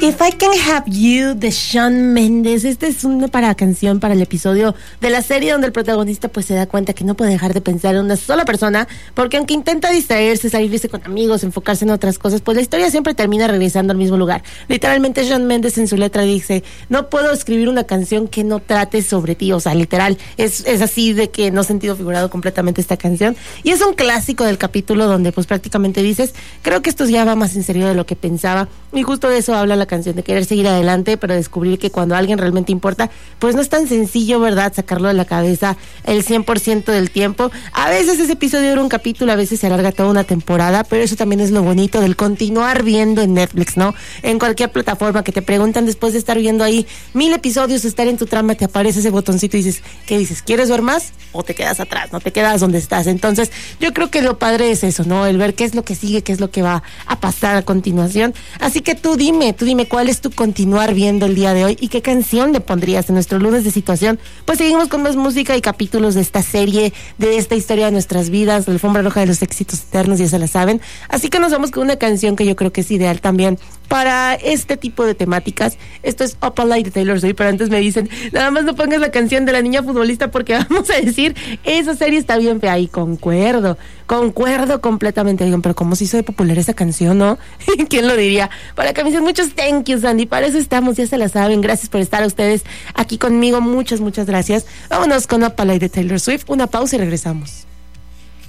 If I Can Have You de Shawn Mendes. Esta es una canción para el episodio de la serie donde el protagonista pues se da cuenta que no puede dejar de pensar en una sola persona, porque aunque intenta distraerse, salirse con amigos, enfocarse en otras cosas, pues la historia siempre termina regresando al mismo lugar. Literalmente Shawn Mendes en su letra dice: no puedo escribir una canción que no trate sobre ti. O sea, literal, es así de que no sentido figurado completamente esta canción. Y es un clásico del capítulo donde pues prácticamente dices: creo que esto ya va más en serio de lo que pensaba. Y justo de eso habla la canción, de querer seguir adelante, pero descubrir que cuando alguien realmente importa, pues no es tan sencillo, ¿verdad?, sacarlo de la cabeza el 100% del tiempo. A veces ese episodio dura un capítulo, a veces se alarga toda una temporada, pero eso también es lo bonito del continuar viendo en Netflix, ¿no? En cualquier plataforma que te preguntan después de estar viendo ahí 1000 episodios, estar en tu trama, te aparece ese botoncito y dices, ¿qué dices? ¿Quieres ver más? ¿O te quedas atrás? ¿No te quedas donde estás? Entonces, yo creo que lo padre es eso, ¿no? El ver qué es lo que sigue, qué es lo que va a pasar a continuación. Así que tú dime cuál es tu continuar viendo el día de hoy y qué canción le pondrías en nuestro lunes de situación. Pues seguimos con más música y capítulos de esta serie, de esta historia de nuestras vidas, la alfombra roja de los éxitos eternos, ya se la saben. Así que nos vamos con una canción que yo creo que es ideal también para este tipo de temáticas. Esto es Up All Night de Taylor Swift, pero antes me dicen, nada más no pongas la canción de la niña futbolista porque vamos a decir, esa serie está bien fea. Y concuerdo completamente. Digan, pero ¿cómo se hizo de popular esa canción, no? ¿Quién lo diría? Para que me dicen muchos thank yous, Sandy, para eso estamos, ya se la saben. Gracias por estar a ustedes aquí conmigo, muchas gracias. Vámonos con Up All Night de Taylor Swift, una pausa y regresamos.